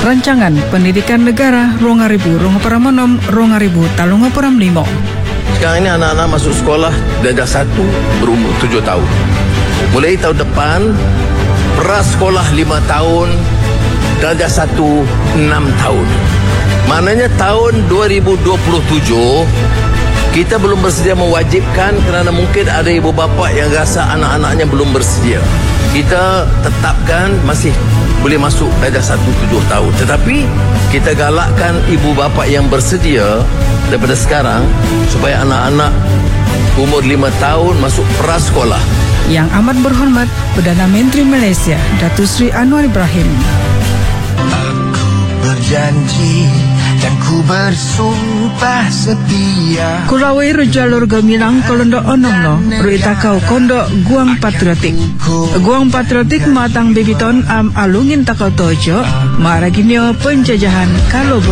Rancangan Pendidikan Negara 2026. Sekarang ini anak-anak masuk sekolah darjah 1 berumur 7 tahun. Mulai tahun depan, prasekolah 5 tahun, darjah 1 6 tahun. Maknanya tahun 2027, kita belum bersedia mewajibkan kerana mungkin ada ibu bapa yang rasa anak-anaknya belum bersedia. Kita tetapkan masih boleh masuk darjah 1 7 tahun. Tetapi kita galakkan ibu bapa yang bersedia daripada sekarang supaya anak-anak umur 5 tahun masuk prasekolah. Yang amat berhormat Perdana Menteri Malaysia Datuk Seri Anwar Ibrahim. Aku berjanji dan ku bersumpah setia. Kurawai Rujalur Gemilang Kolondo Onongno Ruita Kau Kondo Guang Patriotik. Guang Patriotik matang bibiton am alungin takau tojo maraginyo penjajahan kalau